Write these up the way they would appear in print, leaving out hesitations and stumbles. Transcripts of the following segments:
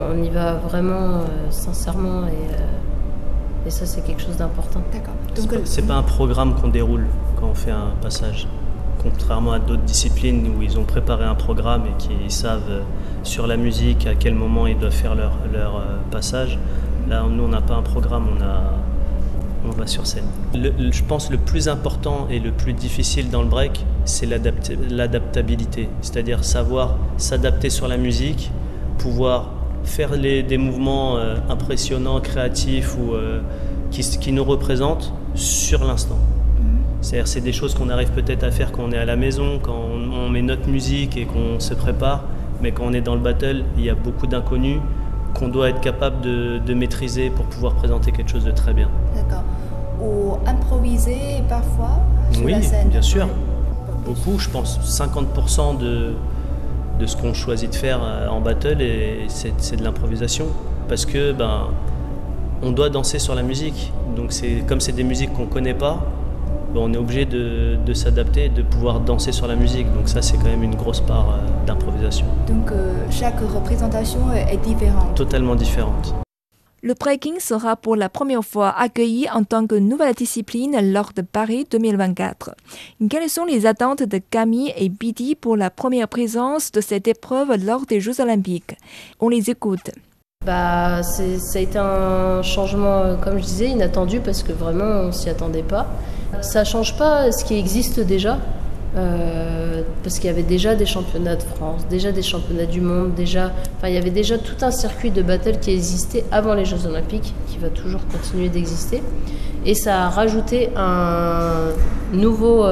On y va vraiment sincèrement et ça c'est quelque chose d'important. D'accord. C'est pas un programme qu'on déroule quand on fait un passage. Contrairement à d'autres disciplines où ils ont préparé un programme et qui savent sur la musique à quel moment ils doivent faire leur passage. Là, nous, on n'a pas un programme, on va sur scène. Je pense le plus important et le plus difficile dans le break, c'est l'adaptabilité. C'est-à-dire savoir s'adapter sur la musique, pouvoir faire des mouvements impressionnants, créatifs ou qui nous représentent sur l'instant. C'est-à-dire c'est des choses qu'on arrive peut-être à faire quand on est à la maison, quand on met notre musique et qu'on se prépare, mais quand on est dans le battle, il y a beaucoup d'inconnus qu'on doit être capable de maîtriser pour pouvoir présenter quelque chose de très bien. D'accord. Ou improviser parfois sur la scène. Oui, bien sûr. Beaucoup, je pense 50% de ce qu'on choisit de faire en battle, c'est de l'improvisation. Parce que on doit danser sur la musique. Donc comme c'est des musiques qu'on ne connaît pas, on est obligé de s'adapter et de pouvoir danser sur la musique. Donc ça, c'est quand même une grosse part d'improvisation. Donc chaque représentation est différente. Totalement différente. Le breaking sera pour la première fois accueilli en tant que nouvelle discipline lors de Paris 2024. Quelles sont les attentes de Camille et Bidi pour la première présence de cette épreuve lors des Jeux Olympiques? On les écoute. Ça a été un changement, comme je disais, inattendu parce que vraiment on ne s'y attendait pas. Ça ne change pas ce qui existe déjà, parce qu'il y avait déjà des championnats de France, déjà des championnats du monde, il y avait déjà tout un circuit de battle qui existait avant les Jeux Olympiques, qui va toujours continuer d'exister. Et ça a rajouté un nouveau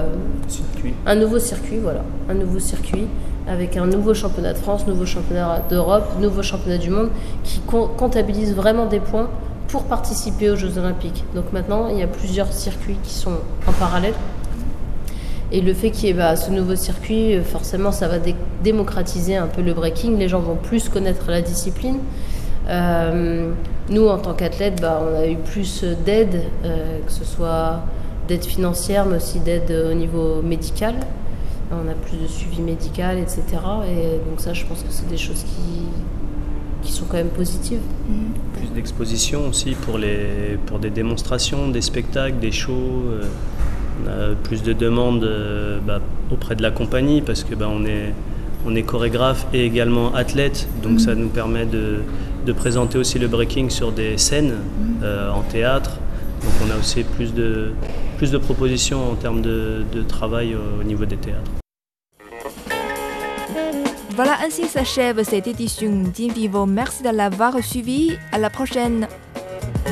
circuit, avec un nouveau championnat de France, nouveau championnat d'Europe, nouveau championnat du monde, qui comptabilise vraiment des points pour participer aux Jeux Olympiques. Donc maintenant, il y a plusieurs circuits qui sont en parallèle. Et le fait qu'il y ait ce nouveau circuit, forcément, ça va démocratiser un peu le breaking. Les gens vont plus connaître la discipline. Nous, en tant qu'athlètes, on a eu plus d'aide, que ce soit d'aide financière, mais aussi d'aide au niveau médical. On a plus de suivi médical, etc. Et donc ça, je pense que c'est des choses qui sont quand même positives. Plus d'exposition aussi pour des démonstrations, des spectacles, des shows. On a plus de demandes auprès de la compagnie parce que on est chorégraphe et également athlète. Donc ça nous permet de présenter aussi le breaking sur des scènes en théâtre. Donc on a aussi plus de propositions en termes de travail au niveau des théâtres. Voilà, ainsi s'achève cette édition d'Invivo. Merci de l'avoir suivi. À la prochaine.